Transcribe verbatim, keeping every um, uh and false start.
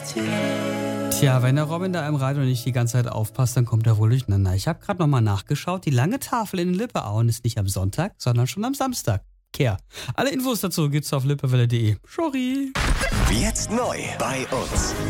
Tja, wenn der Robin da im Radio nicht die ganze Zeit aufpasst, dann kommt er wohl durcheinander. Ich habe gerade nochmal nachgeschaut. Die lange Tafel in Lippeauen ist nicht am Sonntag, sondern schon am Samstag. Kehr. Alle Infos dazu gibt's auf lippewelle punkt de. Sorry. Jetzt neu bei uns.